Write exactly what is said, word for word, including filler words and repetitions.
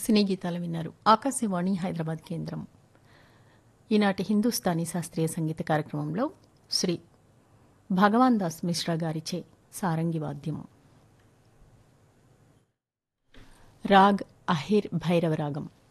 సినీ గీతాలు విన్నారు. ఆకాశవాణి హైదరాబాద్ కేంద్రం. ఈనాటి హిందుస్థానీ శాస్త్రీయ సంగీత కార్యక్రమంలో శ్రీ భగవాన్ దాస్ మిశ్రా గారిచే సారంగి వాద్యం. రాగ్ అహిర్ భైరవ రాగం.